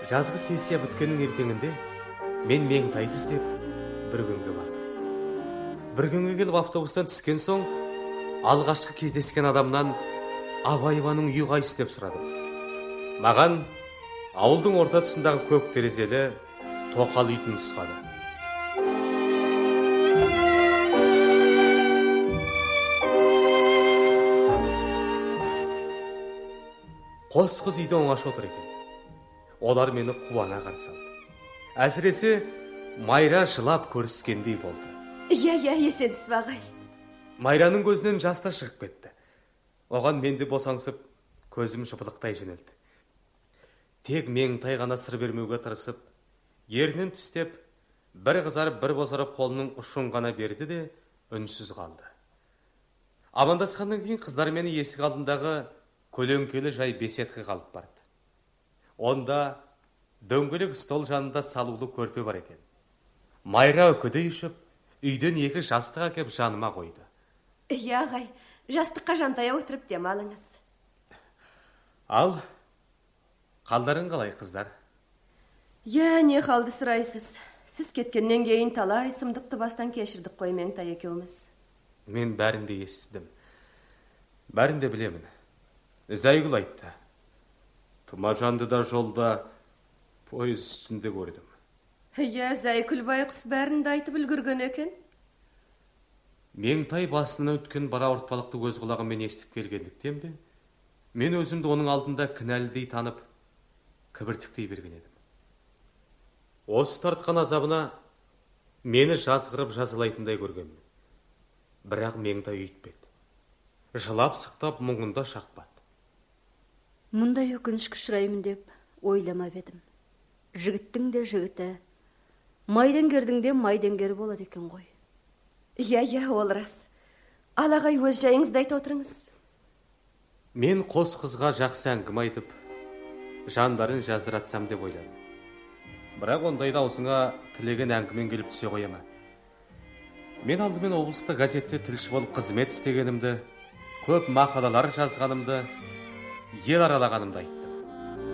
Жазғы сессия бүткеннің ертеңінде мен Меңтайды іздеп бір күнге бардым. Бір күнге келіп автобустан түскен соң алғашқы кездескен адамнан Абаеваның үйі қайсы деп сұрадым. Маған ауылдың орта тұсындағы көк терезелі тоқал үйдің нұсқады. Қос қыз үйде оңаша отыр екен. Олар мені қуана қарсы алды. Әсіресе Майра жылап көріскендей болды. Иә, есенсіз ағай. Майраның көзінен жас та шығып кетті. Оған менде босаңсып, көзім жыпылықтай жөнелді. Тек Меңтай ғана сыр бермеуге тырысып, ернін тістеп, бір қызарып, бір бозарып қолының ұшын ғана берді де үнсіз қалды. Амандасқаннан кейін қыздар мені есік алдындағы көлеңкелі жай беседке қалып барды. Онда дөңгелек стол жанында салулы көрпе бар екен. Майра үкідей ішіп, үйден екі жастық әкеп жаныма қойды. Иә ағай, жастыққа жантая отырып демалыңыз. Ал, қалдарың қалай қыздар? Иә, не қалды сұрайсыз. Сіз кеткеннен кейін талай сұмдықты бастан кешірдік қой Меңтай екеуміз. Мен бәрін де естідім. Бәрін де білемін. Зайгүл айтты. Тұмажанды да жолда пойыз үстінде көрдім. Иә, Зайкүл байқұс бәрін де айтып үлгірген екен. Меңтай басына өткен бара ортпалықты өз құлағымен естіп келгендіктен бе, мен өзімді оның алдында кінәлідей танып, кібіртіктей берген едім. Осы тартқан азабына мені жазғырып жазылайтындай көргенмін. Бірақ Меңтай үйтпеді. Жылап сықтап мұңында шақпады. Мұндай өкінішке ұшыраймын деп ойламап едім. Жігіттің де жігіті, майдангердің де майдангері болады екен ғой. Иә, ол рас. Ал ағай, өз жайыңызды айта отырыңыз. Мен қос қызға жақсы әңгіме айтып, жандарын жаздыратсам деп ойладым. Бірақ ондайда аузыңа тілеген әңгімен келіп түсе қояма. Мен алдымен облыста газетте тілші болып қызмет істегенімді, көп мақалалар жазғанымды, ел аралағанымды айттым.